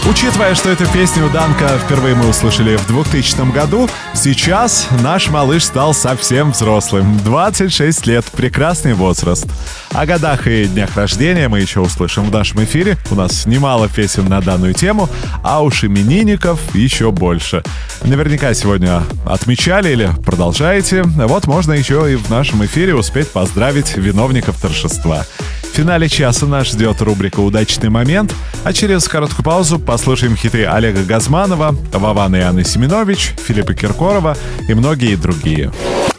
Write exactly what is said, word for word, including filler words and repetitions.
Учитывая, что эту песню у Данка впервые мы услышали в двухтысячном году, сейчас наш малыш стал совсем взрослым. двадцать шесть лет, прекрасный возраст. О годах и днях рождения мы еще услышим в нашем эфире. У нас немало песен на данную тему, а уж именинников еще больше. Наверняка сегодня отмечали или продолжаете. Вот можно еще и в нашем эфире успеть поздравить виновников торжества. В финале часа нас ждет рубрика «Удачный момент», а через короткую паузу послушаем хиты Олега Газманова, Вована и Анны Семенович, Филиппа Киркорова и многие другие.